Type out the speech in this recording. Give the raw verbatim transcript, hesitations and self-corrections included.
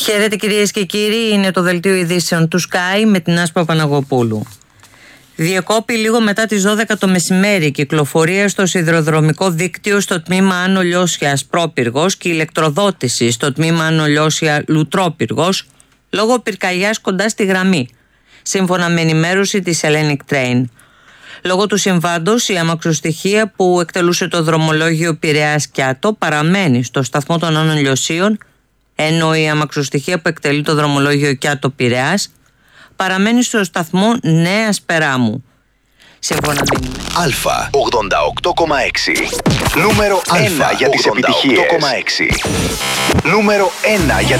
Χαίρετε κυρίες και κύριοι, είναι το δελτίο ειδήσεων του Sky με την Άσπα Παναγοπούλου. Διεκόπη λίγο μετά τις δώδεκα το μεσημέρι η κυκλοφορία στο σιδηροδρομικό δίκτυο στο τμήμα Άνω Λιώσια Πρόπυργος και η ηλεκτροδότηση στο τμήμα Άνω Λιώσια Λουτρόπυργος λόγω πυρκαγιάς κοντά στη γραμμή, σύμφωνα με ενημέρωση της Hellenic Train. Λόγω του συμβάντος, η αμαξοστοιχεία που εκτελούσε το δρομολόγιο Πειραιάς Κιάτο παραμένει στο σταθμό των Άνω Λιωσίων, ενώ η αμαξοστοιχεία που εκτελεί το δρομολόγιο Κιάτο Πειραιάς παραμένει στο σταθμό Νέας Περάμου. Σύμφωνα με Αλφα ογδόντα οκτώ κόμμα έξι. Νούμερο ένα για τις επιτυχίες. Νούμερο ένα για